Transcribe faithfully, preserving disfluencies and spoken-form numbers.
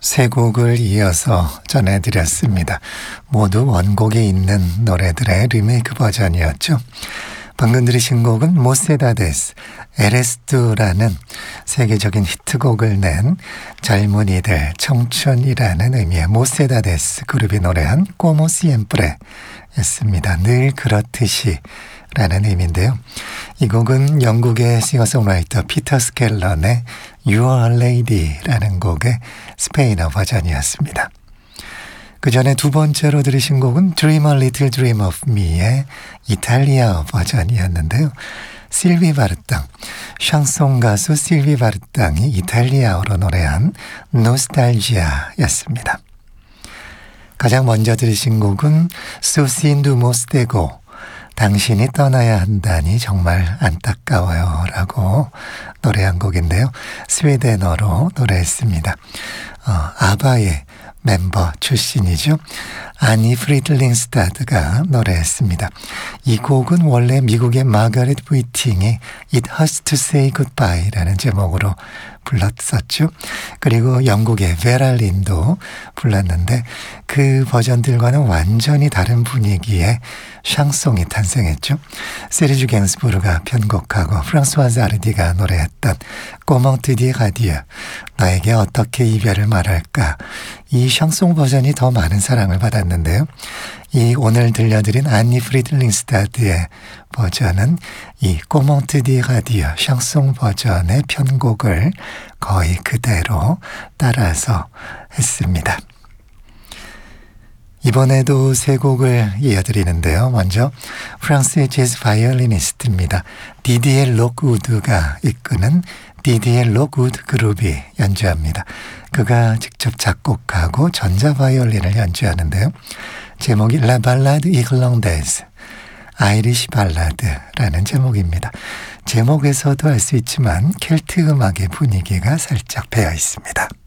세 곡을 이어서 전해드렸습니다. 모두 원곡에 있는 노래들의 리메이크 버전이었죠. 방금 들으신 곡은 모세다데스, 에레스투라는 세계적인 히트곡을 낸 젊은이들, 청춘이라는 의미의 모세다데스 그룹이 노래한 꼬모 시엠프레 였습니다. 늘 그렇듯이 라는 의미인데요. 이 곡은 영국의 싱어송라이터 피터 스켈런의 You Are Lady 라는 곡의 스페인어 버전이었습니다. 그 전에 두 번째로 들으신 곡은 Dream a Little Dream of Me의 이탈리아 버전이었는데요. 실비 바르땅, 샹송 가수 실비 바르땅이 이탈리아어로 노래한 노스탈지아였습니다. 가장 먼저 들으신 곡은 소시인두 모스테고, 당신이 떠나야 한다니 정말 안타까워요 라고 노래한 곡인데요. 스웨덴어로 노래했습니다. 어, 아바의 멤버 출신이죠. 아니 프리들링스타드가 노래했습니다. 이 곡은 원래 미국의 마가렛 브이팅이 It Hurts to Say Goodbye라는 제목으로 불렀었죠. 그리고 영국의 베랄린도 불렀는데 그 버전들과는 완전히 다른 분위기의 샹송이 탄생했죠. 세르주 갱스부르가 편곡하고 프랑스와즈 아르디가 노래했던 꼬멍트 디 가디어, 나에게 어떻게 이별을 말할까, 이 샹송 버전이 더 많은 사랑을 받았는데요. 이 오늘 들려드린 안니 프리들링스타드의 버전은 이 꼬멍트 디 가디어 샹송 버전의 편곡을 거의 그대로 따라서 했습니다. 이번에도 세 곡을 이어드리는데요. 먼저 프랑스의 재즈 바이올리니스트입니다. 디디에 록우드가 이끄는 디디에 록우드 그룹이 연주합니다. 그가 직접 작곡하고 전자바이올린을 연주하는데요. 제목이 라 발라드 이글랑데즈, 아이리시 발라드라는 제목입니다. 제목에서도 알 수 있지만 켈트 음악의 분위기가 살짝 배어 있습니다.